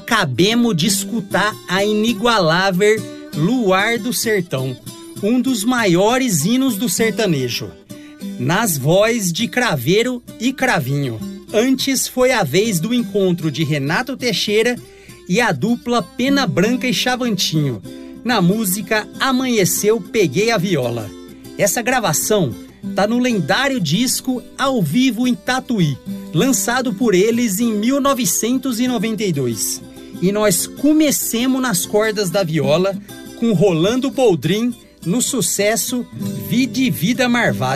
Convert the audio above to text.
Acabemos de escutar a inigualável Luar do Sertão, um dos maiores hinos do sertanejo, nas vozes de Craveiro e Cravinho. Antes foi a vez do encontro de Renato Teixeira e a dupla Pena Branca e Chavantinho, na música Amanheceu, Peguei a Viola. Essa gravação tá no lendário disco Ao Vivo em Tatuí, lançado por eles em 1992. E nós comecemos nas cordas da viola com Rolando Boldrin no sucesso Vida Marvada.